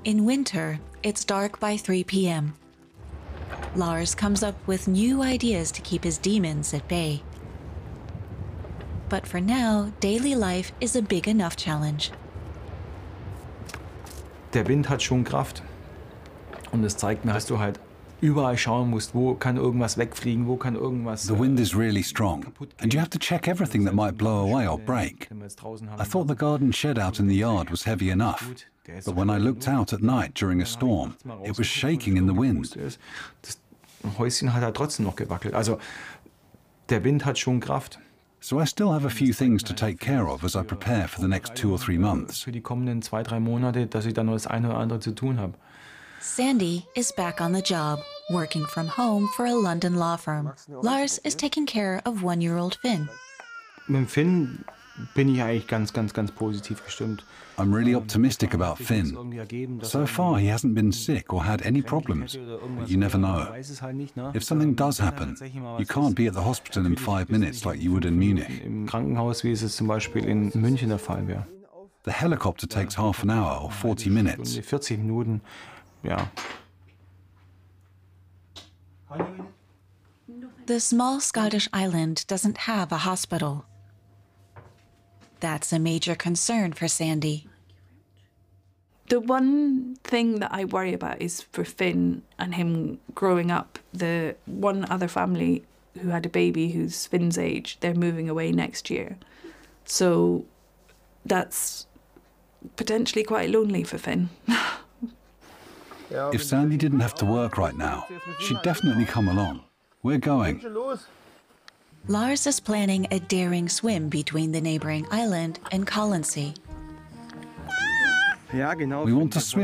In winter, it's dark by 3 p.m. Lars comes up with new ideas to keep his demons at bay. But for now, daily life is a big enough challenge. Der Wind hat schon Kraft. Und es zeigt mir, dass du halt überall schauen musst, wo kann irgendwas wegfliegen, wo kann irgendwas... The wind is really strong, and you have to check everything that might blow away or break. I thought the garden shed out in the yard was heavy enough, but when I looked out at night during a storm, it was shaking in the wind. Das Häuschen hat halt trotzdem noch gewackelt. Also der Wind hat schon Kraft. So I still have a few things to take care of as I prepare for the next 2 or 3 months. Für die kommenden 2-3 Monate, dass ich dann noch das eine oder andere zu tun habe. Sandy is back on the job, working from home for a London law firm. Lars is taking care of 1-year-old Finn. Mit Finn bin ich eigentlich ganz positiv gestimmt. I'm really optimistic about Finn. So far, he hasn't been sick or had any problems, but you never know. If something does happen, you can't be at the hospital in 5 minutes like you would in Munich. Im Krankenhaus, wie es zum Beispiel in München der Fall wäre. The helicopter takes half an hour or 40 minutes. 40 Minuten, ja. The small Scottish island doesn't have a hospital. That's a major concern for Sandy. The one thing that I worry about is for Finn and him growing up. The one other family who had a baby who's Finn's age, they're moving away next year. So that's potentially quite lonely for Finn. If Sandy didn't have to work right now, she'd definitely come along. We're going. Lars is planning a daring swim between the neighboring island and Colonsea. We want to swim